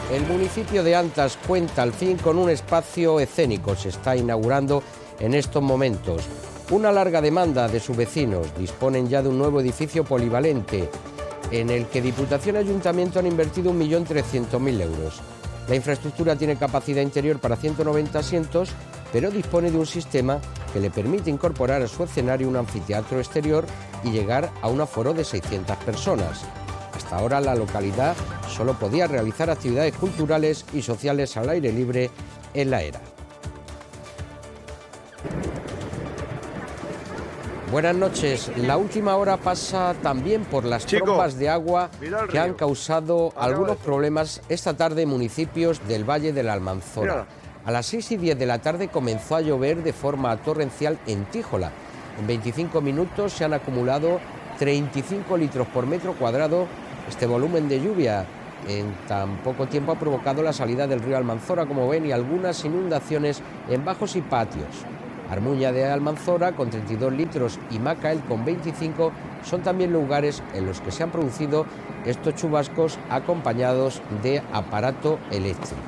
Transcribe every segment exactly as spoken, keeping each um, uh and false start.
El municipio de Antas cuenta al fin con un espacio escénico. Se está inaugurando en estos momentos. Una larga demanda de sus vecinos. Disponen ya de un nuevo edificio polivalente en el que Diputación y Ayuntamiento han invertido un millón trescientos mil euros. La infraestructura tiene capacidad interior para ciento noventa asientos, pero dispone de un sistema que le permite incorporar a su escenario un anfiteatro exterior y llegar a un aforo de seiscientas personas. Hasta ahora la localidad solo podía realizar actividades culturales y sociales al aire libre en la era. Buenas noches. La última hora pasa también por las Chico, trombas de agua que han causado algunos problemas esta tarde en municipios del Valle de la Almanzora. Mira. A las seis y diez de la tarde comenzó a llover de forma torrencial en Tíjola. En veinticinco minutos se han acumulado treinta y cinco litros por metro cuadrado. Este volumen de lluvia en tan poco tiempo ha provocado la salida del río Almanzora, como ven, y algunas inundaciones en bajos y patios. Armuña de Almanzora con treinta y dos litros y Macael con veinticinco son también lugares en los que se han producido estos chubascos acompañados de aparato eléctrico.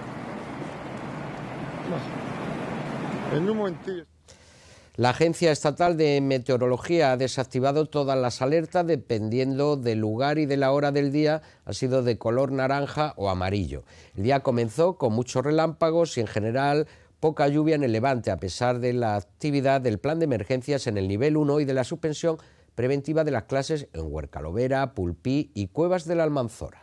En un momentillo. La Agencia Estatal de Meteorología ha desactivado todas las alertas dependiendo del lugar y de la hora del día. Ha sido de color naranja o amarillo. El día comenzó con muchos relámpagos y en general poca lluvia en el Levante, a pesar de la actividad del plan de emergencias en el nivel uno y de la suspensión preventiva de las clases en Huercalovera, Pulpí y Cuevas de la Almanzora.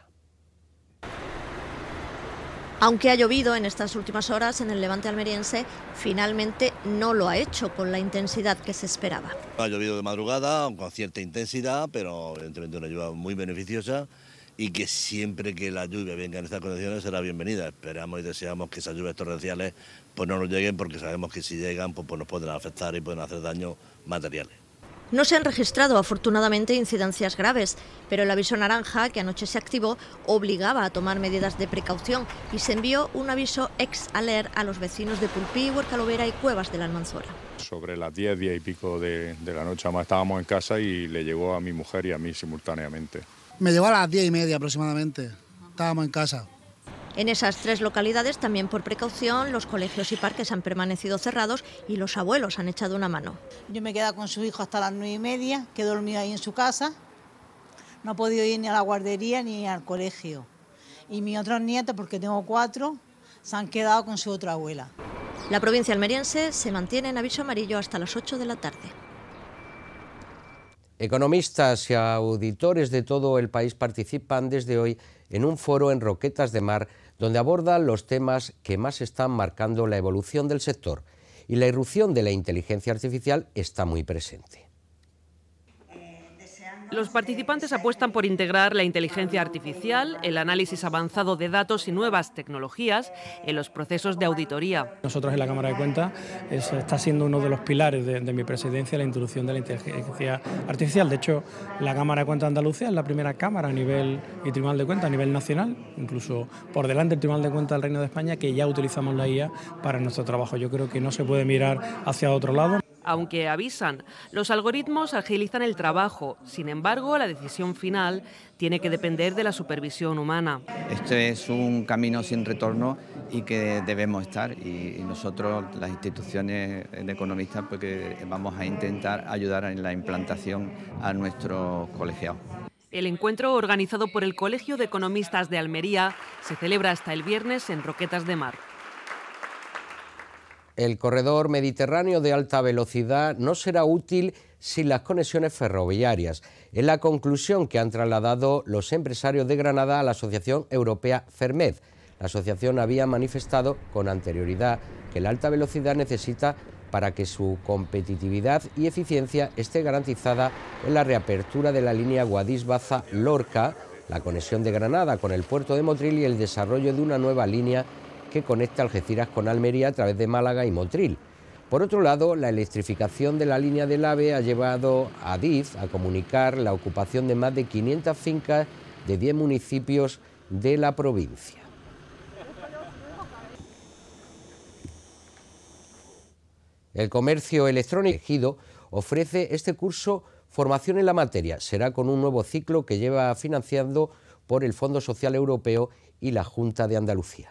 Aunque ha llovido en estas últimas horas en el Levante almeriense, finalmente no lo ha hecho con la intensidad que se esperaba. Ha llovido de madrugada con cierta intensidad, pero evidentemente una lluvia muy beneficiosa y que siempre que la lluvia venga en estas condiciones será bienvenida. Esperamos y deseamos que esas lluvias torrenciales pues no nos lleguen, porque sabemos que si llegan pues, pues nos pueden afectar y pueden hacer daños materiales. No se han registrado afortunadamente incidencias graves, pero el aviso naranja que anoche se activó obligaba a tomar medidas de precaución y se envió un aviso ex alert a los vecinos de Pulpí, Huercalovera y Cuevas de la Almanzora. Sobre las diez, diez y pico de, de la noche, además estábamos en casa y le llegó a mi mujer y a mí simultáneamente. Me llegó a las diez y media aproximadamente, estábamos en casa. En esas tres localidades, también por precaución, los colegios y parques han permanecido cerrados y los abuelos han echado una mano. Yo me he quedado con su hijo hasta las nueve y media, que he dormido ahí en su casa. No he podido ir ni a la guardería ni al colegio. Y mis otros nietos, porque tengo cuatro, se han quedado con su otra abuela. La provincia almeriense se mantiene en aviso amarillo hasta las ocho de la tarde. Economistas y auditores de todo el país participan desde hoy en un foro en Roquetas de Mar, donde abordan los temas que más están marcando la evolución del sector, y la irrupción de la inteligencia artificial está muy presente. Los participantes apuestan por integrar la inteligencia artificial, el análisis avanzado de datos y nuevas tecnologías en los procesos de auditoría. Nosotros en la Cámara de Cuentas es, está siendo uno de los pilares de, de mi presidencia la introducción de la inteligencia artificial. De hecho, la Cámara de Cuentas de Andalucía es la primera cámara a nivel y Tribunal de Cuentas a nivel nacional, incluso por delante del Tribunal de Cuentas del Reino de España, que ya utilizamos la I A para nuestro trabajo. Yo creo que no se puede mirar hacia otro lado. Aunque avisan, los algoritmos agilizan el trabajo. Sin embargo, la decisión final tiene que depender de la supervisión humana. Este es un camino sin retorno y que debemos estar. Y nosotros, las instituciones de economistas, pues que vamos a intentar ayudar en la implantación a nuestros colegiados. El encuentro, organizado por el Colegio de Economistas de Almería, se celebra hasta el viernes en Roquetas de Mar. El corredor mediterráneo de alta velocidad no será útil sin las conexiones ferroviarias. Es la conclusión que han trasladado los empresarios de Granada a la Asociación Europea Fermed. La asociación había manifestado con anterioridad que la alta velocidad necesita para que su competitividad y eficiencia esté garantizada en la reapertura de la línea Guadix-Baza-Lorca, la conexión de Granada con el puerto de Motril y el desarrollo de una nueva línea que conecta Algeciras con Almería a través de Málaga y Motril. Por otro lado, la electrificación de la línea del AVE ha llevado a Adif a comunicar la ocupación de más de quinientas fincas de diez municipios de la provincia. El comercio electrónico elegido ofrece este curso formación en la materia. Será con un nuevo ciclo que lleva financiando por el Fondo Social Europeo y la Junta de Andalucía.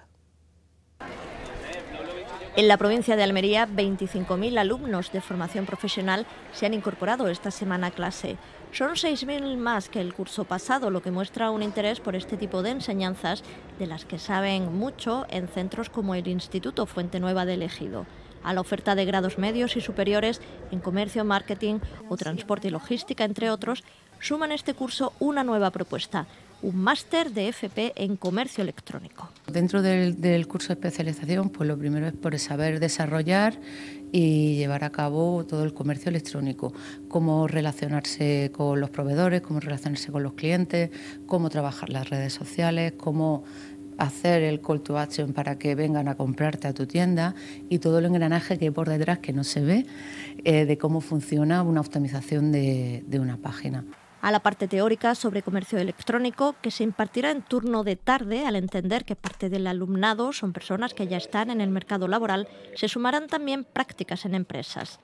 En la provincia de Almería, veinticinco mil alumnos de formación profesional se han incorporado esta semana a clase. Son seis mil más que el curso pasado, lo que muestra un interés por este tipo de enseñanzas, de las que saben mucho en centros como el Instituto Fuente Nueva de Ejido. A la oferta de grados medios y superiores en comercio, marketing o transporte y logística, entre otros, suman este curso una nueva propuesta: un máster de F P en comercio electrónico. Dentro del, del curso de especialización, pues lo primero es por saber desarrollar y llevar a cabo todo el comercio electrónico, cómo relacionarse con los proveedores, cómo relacionarse con los clientes, cómo trabajar las redes sociales, cómo hacer el call to action para que vengan a comprarte a tu tienda y todo el engranaje que hay por detrás que no se ve, eh, de cómo funciona una optimización de, de una página. A la parte teórica sobre comercio electrónico, que se impartirá en turno de tarde, al entender que parte del alumnado son personas que ya están en el mercado laboral, se sumarán también prácticas en empresas.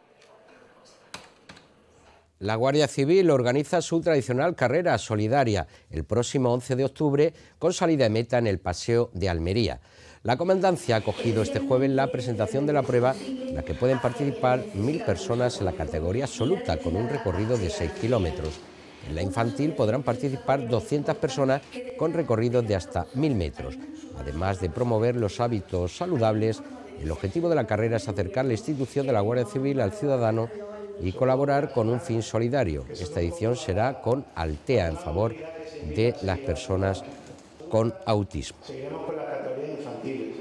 La Guardia Civil organiza su tradicional carrera solidaria el próximo once de octubre con salida de meta en el Paseo de Almería. La Comandancia ha acogido este jueves la presentación de la prueba en la que pueden participar mil personas en la categoría absoluta con un recorrido de seis kilómetros. En la infantil podrán participar doscientas personas con recorridos de hasta mil metros. Además de promover los hábitos saludables, el objetivo de la carrera es acercar la institución de la Guardia Civil al ciudadano y colaborar con un fin solidario. Esta edición será con Altea, en favor de las personas con autismo. Seguiremos con la categoría infantil.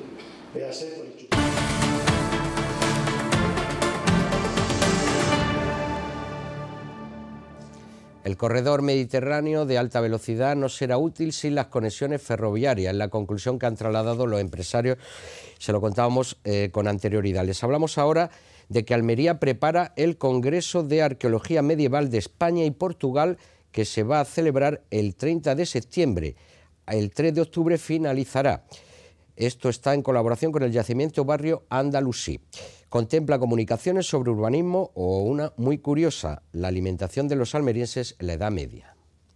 El corredor mediterráneo de alta velocidad no será útil sin las conexiones ferroviarias, es la conclusión que han trasladado los empresarios. Se lo contábamos eh, con anterioridad. Les hablamos ahora de que Almería prepara el Congreso de Arqueología Medieval de España y Portugal, que se va a celebrar el treinta de septiembre. El tres de octubre finalizará. Esto está en colaboración con el yacimiento Barrio Andalusí. Contempla comunicaciones sobre urbanismo o una muy curiosa, la alimentación de los almerienses en la Edad Media.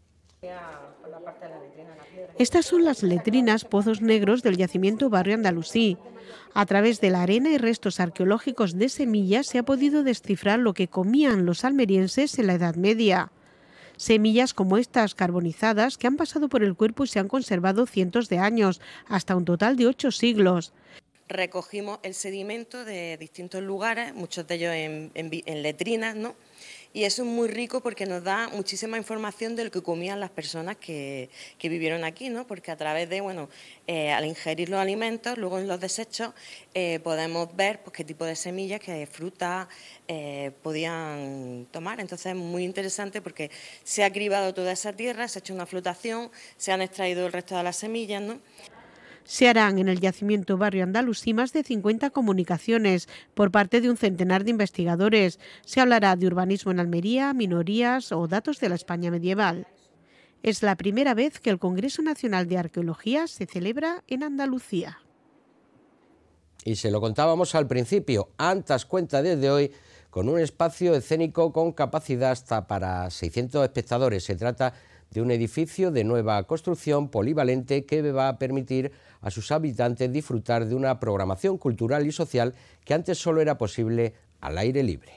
Estas son las letrinas Pozos Negros del yacimiento Barrio Andalusí. A través de la arena y restos arqueológicos de semillas se ha podido descifrar lo que comían los almerienses en la Edad Media. Semillas como estas carbonizadas que han pasado por el cuerpo y se han conservado cientos de años, hasta un total de ocho siglos. Recogimos el sedimento de distintos lugares, muchos de ellos en, en, en letrinas, ¿no? Y eso es muy rico porque nos da muchísima información de lo que comían las personas que, que vivieron aquí, ¿no? Porque a través de, bueno, eh, al ingerir los alimentos, luego en los desechos, eh, podemos ver pues, qué tipo de semillas, qué frutas eh, podían tomar. Entonces es muy interesante porque se ha cribado toda esa tierra, se ha hecho una flotación, se han extraído el resto de las semillas, ¿no? Se harán en el yacimiento Barrio Andalusí más de cincuenta comunicaciones por parte de un centenar de investigadores. Se hablará de urbanismo en Almería, minorías o datos de la España medieval. Es la primera vez que el Congreso Nacional de Arqueología se celebra en Andalucía. Y se lo contábamos al principio, Antas cuenta desde hoy con un espacio escénico con capacidad hasta para seiscientos espectadores. Se trata de un edificio de nueva construcción polivalente que va a permitir a sus habitantes disfrutar de una programación cultural y social que antes solo era posible al aire libre.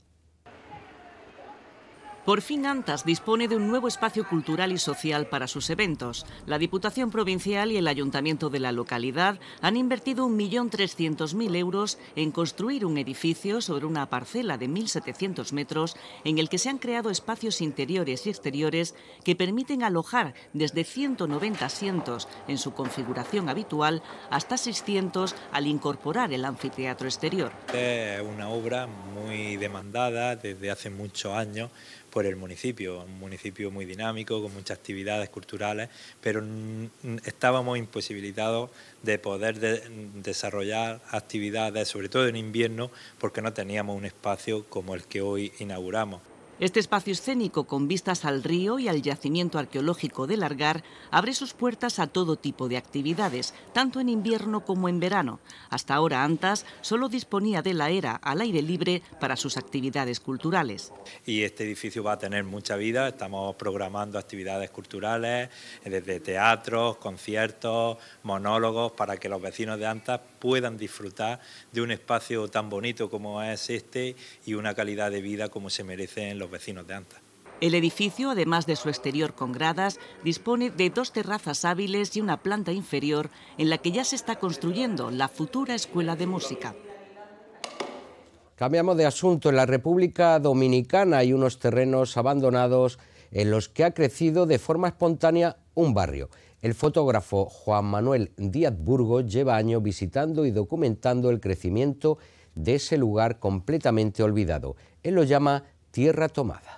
Por fin Antas dispone de un nuevo espacio cultural y social para sus eventos. La Diputación Provincial y el Ayuntamiento de la localidad han invertido un millón trescientos mil euros en construir un edificio sobre una parcela de mil setecientos metros en el que se han creado espacios interiores y exteriores que permiten alojar desde ciento noventa asientos en su configuración habitual hasta seiscientos al incorporar el anfiteatro exterior. Es una obra muy demandada desde hace muchos años por el municipio, un municipio muy dinámico, con muchas actividades culturales, pero estábamos imposibilitados de poder de desarrollar actividades, sobre todo en invierno, porque no teníamos un espacio como el que hoy inauguramos. Este espacio escénico con vistas al río y al yacimiento arqueológico de Largar abre sus puertas a todo tipo de actividades, tanto en invierno como en verano. Hasta ahora Antas solo disponía de la era al aire libre para sus actividades culturales. Y este edificio va a tener mucha vida, estamos programando actividades culturales, desde teatros, conciertos, monólogos, para que los vecinos de Antas puedan disfrutar de un espacio tan bonito como es este y una calidad de vida como se merecen los vecinos de Antas. El edificio, además de su exterior con gradas, dispone de dos terrazas hábiles y una planta inferior en la que ya se está construyendo la futura escuela de música. Cambiamos de asunto. En la República Dominicana hay unos terrenos abandonados en los que ha crecido de forma espontánea un barrio. El fotógrafo Juan Manuel Díaz Burgos lleva años visitando y documentando el crecimiento de ese lugar completamente olvidado. Él lo llama Tierra Tomada.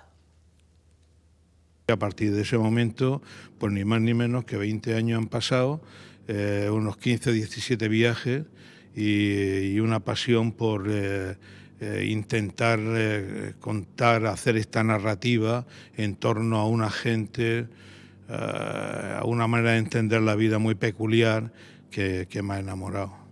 A partir de ese momento, pues ni más ni menos que veinte años han pasado, eh, unos quince o diecisiete viajes y, y una pasión por eh, eh, intentar eh, contar, hacer esta narrativa en torno a una gente, eh, a una manera de entender la vida muy peculiar que, que me ha enamorado.